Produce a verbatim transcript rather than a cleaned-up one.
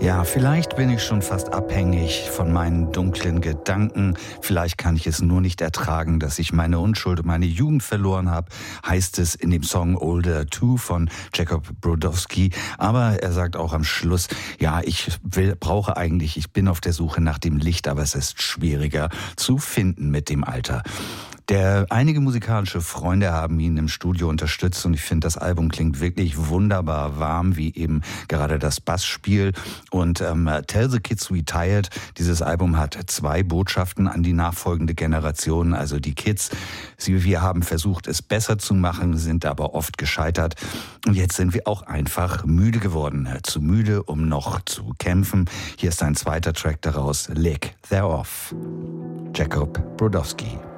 Ja, vielleicht bin ich schon fast abhängig von meinen dunklen Gedanken. Vielleicht kann ich es nur nicht ertragen, dass ich meine Unschuld und meine Jugend verloren habe, heißt es in dem Song Older Two von Jacob Brodowski. Aber er sagt auch am Schluss, ja, ich will, brauche eigentlich, ich bin auf der Suche nach dem Licht, aber es ist schwieriger zu finden mit dem Alter. Der, einige musikalische Freunde haben ihn im Studio unterstützt und ich finde, das Album klingt wirklich wunderbar warm, wie eben gerade das Bassspiel. Und ähm, Tell the Kids We Tired, dieses Album hat zwei Botschaften an die nachfolgende Generation, also die Kids. Sie, wir haben versucht, es besser zu machen, sind aber oft gescheitert. Und jetzt sind wir auch einfach müde geworden, zu müde, um noch zu kämpfen. Hier ist ein zweiter Track daraus, Lick Their Off. Jacob Brodowski.